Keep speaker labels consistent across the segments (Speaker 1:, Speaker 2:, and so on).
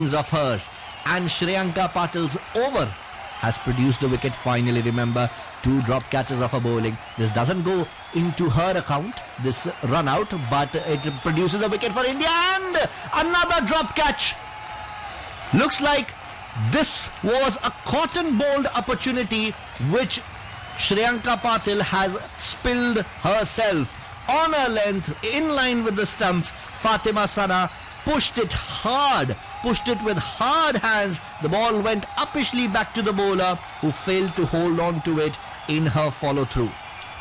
Speaker 1: of hers, and Shreyanka Patil's over has produced a wicket finally. Remember, 2 drop catches of her bowling. This doesn't go into her account, this run out, but it produces a wicket for India, and another drop catch. Looks like this was a cotton bowled opportunity which Shreyanka Patil has spilled herself on her length in line with the stumps. Fatima Sana pushed it hard, pushed it with hard hands. The ball went uppishly back to the bowler, who failed to hold on to it in her follow through.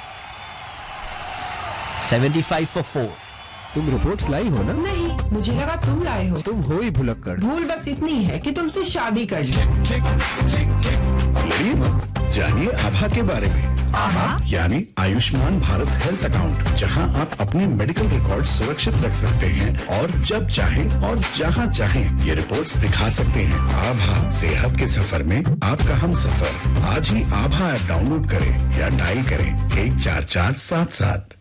Speaker 1: 75 for 4.
Speaker 2: तुम reports लाई हो ना?
Speaker 3: नहीं, मुझे लगा तुम लाए हो।
Speaker 2: तुम हो ही भुलक्कड़।
Speaker 3: भूल बस इतनी है कि तुमसे शादी कर ली।
Speaker 4: लड़िए मत, जानिए आभा के बारे में।
Speaker 3: आभा
Speaker 4: यानी आयुष्मान भारत हेल्थ अकाउंट, जहां आप अपने मेडिकल रिकॉर्ड सुरक्षित रख सकते हैं और जब चाहें और जहां चाहें ये रिपोर्ट्स दिखा सकते हैं। आभा सेहत के सफर में आपका हम सफर। आज ही आभा ऐप डाउनलोड करें या डायल करें 14477।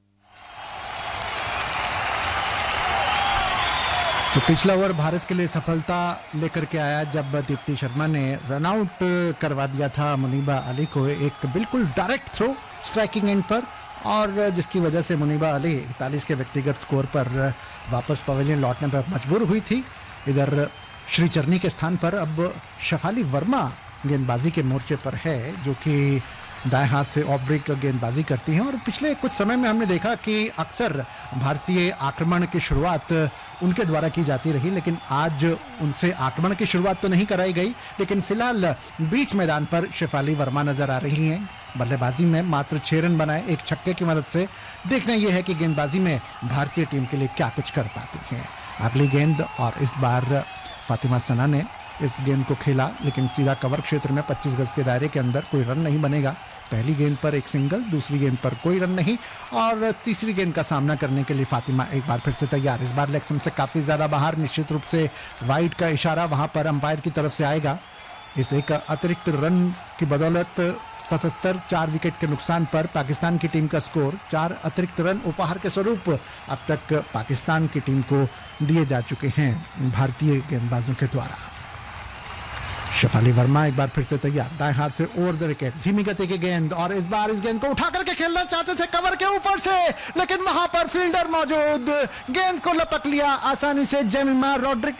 Speaker 2: तो पिछला ओवर भारत के लिए सफलता लेकर के आया जब दीप्ति शर्मा ने रन आउट करवा दिया था मुनीबा अली को, एक बिल्कुल डायरेक्ट थ्रो स्ट्राइकिंग एंड पर, और जिसकी वजह से मुनीबा अली 41 के व्यक्तिगत स्कोर पर वापस पवेलियन लौटने पर मजबूर हुई थी। इधर श्रीचरनी के स्थान पर अब शेफाली वर्मा गेंदबाजी के मोर्चे पर है, जो कि दाएं हाथ से ऑफ ब्रेक गेंदबाजी करती हैं। और पिछले कुछ समय में हमने देखा कि अक्सर भारतीय आक्रमण की शुरुआत उनके द्वारा की जाती रही, लेकिन आज उनसे आक्रमण की शुरुआत तो नहीं कराई गई, लेकिन फिलहाल बीच मैदान पर शेफाली वर्मा नजर आ रही हैं। बल्लेबाजी में मात्र 6 रन बनाए, एक छक्के की मदद से। देखना यह है कि गेंदबाजी में भारतीय टीम के लिए क्या कुछ कर पाती हैं। अगली गेंद, और इस बार फातिमा सना ने इस गेंद को खेला, लेकिन सीधा कवर क्षेत्र में 25 गज के दायरे के अंदर कोई रन नहीं बनेगा। पहली गेंद पर एक सिंगल, दूसरी गेंद पर कोई रन नहीं, और तीसरी गेंद का सामना करने के लिए फातिमा एक बार फिर से तैयार। इस बार लेग स्टंप से काफी ज्यादा बाहर, निश्चित रूप से वाइड का इशारा वहां पर अंपायर की तरफ से आएगा। इस एक अतिरिक्त रन की बदौलत 77 4 विकेट के नुकसान पर पाकिस्तान की टीम का स्कोर 4 अतिरिक्त रन उपहार के स्वरूप अब तक पाकिस्तान की टीम को दिए जा चुके हैं भारतीय गेंदबाजों के द्वारा। शेफाली वर्मा एक बार फिर से तैयार, दाएं हाथ से ओवर द विकेट, धीमी गति की गेंद, और इस बार इस गेंद को उठा करके खेलना चाहते थे कवर के ऊपर से, लेकिन वहां पर फील्डर मौजूद, गेंद को लपक लिया आसानी से। जेमिमा रॉड्रिक,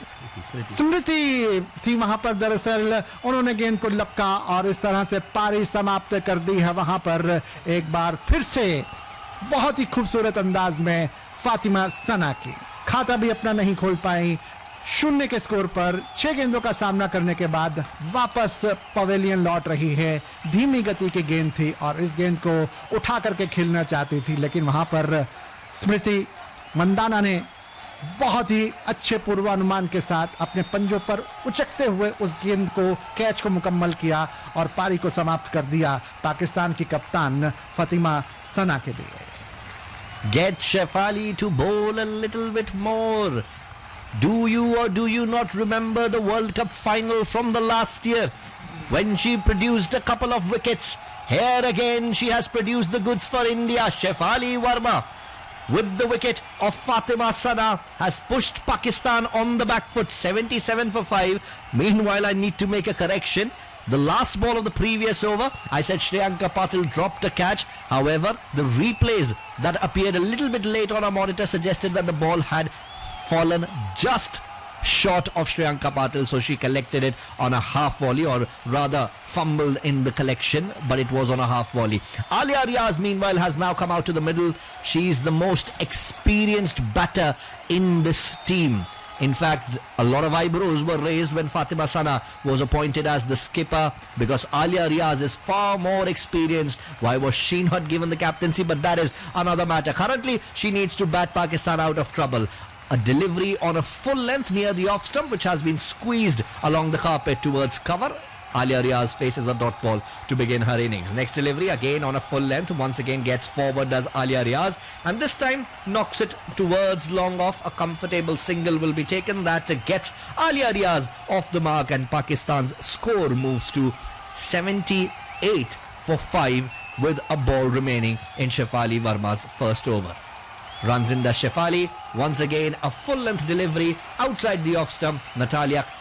Speaker 2: स्मृति थी वहां पर, दरअसल उन्होंने गेंद को लपका और इस तरह से पारी समाप्त कर दी है। वहां पर एक बार फिर से बहुत ही खूबसूरत अंदाज में फातिमा सना की खाता भी अपना नहीं खोल पाई। 0 के स्कोर पर 6 गेंदों का सामना करने के बाद वापस पवेलियन लौट रही है। धीमी गति की गेंद थी और इस गेंद को उठा करके खेलना चाहती थी, लेकिन वहां पर स्मृति मंदाना ने बहुत ही अच्छे पूर्वानुमान के साथ अपने पंजों पर उचकते हुए उस गेंद को, कैच को मुकम्मल किया और पारी को समाप्त कर दिया पाकिस्तान की कप्तान फातिमा सना के लिए।
Speaker 1: Get Shefali to bowl a little bit more. Do you or do you not remember the World Cup final from the last year when she produced a couple of wickets? Here again she has produced the goods for India. Shefali Verma with the wicket of Fatima Sana has pushed Pakistan on the back foot, 77 for 5. Meanwhile, I need to make a correction. The last ball of the previous over, I said Shreyanka Patil dropped a catch. However, the replays that appeared a little bit late on our monitor suggested that the ball had fallen just short of Shreyanka Patil, so she collected it on a half volley, or rather fumbled in the collection, but it was on a half volley. Alia Riaz meanwhile has now come out to the middle. She is the most experienced batter in this team. In fact, a lot of eyebrows were raised when Fatima Sana was appointed as the skipper, because Alia Riaz is far more experienced. Why was she not given the captaincy? But that is another matter. Currently, she needs to bat Pakistan out of trouble. A delivery on a full length near the off stump, which has been squeezed along the carpet towards cover. Alia Riaz faces a dot ball to begin her innings. Next delivery again on a full length, once again gets forward does Alia Riaz, and this time knocks it towards long off. A comfortable single will be taken that gets Alia Riaz off the mark, and Pakistan's score moves to 78 for 5 with a ball remaining in Shefali Verma's first over. runs in the Shefali. Once again, a full-length delivery outside the off stump. Natalia